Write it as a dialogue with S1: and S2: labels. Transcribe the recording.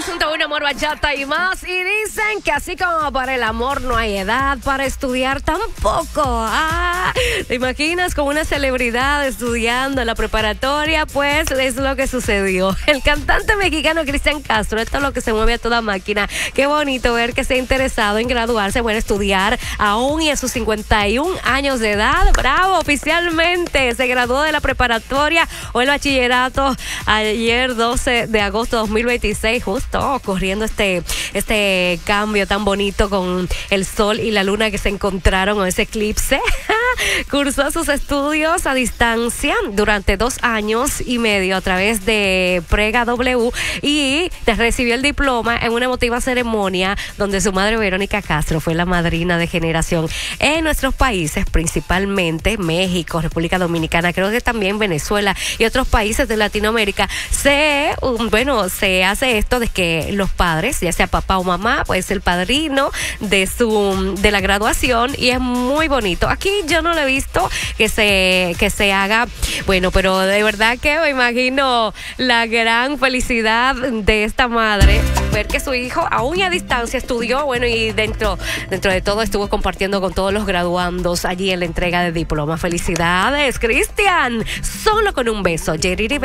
S1: 101 Amor, Bachata y más. Y dicen que así como para el amor no hay edad, para estudiar tampoco. ¿Te imaginas como una celebridad estudiando en la preparatoria? Pues es lo que sucedió. El cantante mexicano Cristian Castro, esto es lo que se mueve a toda máquina. Qué bonito ver que se ha interesado en graduarse, bueno, estudiar aún y a sus 51 años de edad. ¡Bravo! Oficialmente se graduó de la preparatoria o el bachillerato ayer 12 de agosto de 2026, justo ocurriendo este cambio tan bonito con el sol y la luna que se encontraron en ese eclipse. Cursó sus estudios a distancia durante 2 años y medio a través de Prega W y recibió el diploma en una emotiva ceremonia donde su madre Verónica Castro fue la madrina de generación. En nuestros países, principalmente México, República Dominicana, creo que también Venezuela y otros países de Latinoamérica, se hace esto de que los padres, ya sea papá o mamá, pues el padrino de la graduación, y es muy bonito. Aquí yo no lo he visto que se haga, bueno, pero de verdad que me imagino la gran felicidad de esta madre ver que su hijo aún a distancia estudió, bueno, y dentro de todo estuvo compartiendo con todos los graduandos allí en la entrega de diploma. Felicidades, Cristian, solo con un beso. Jerry Rivera.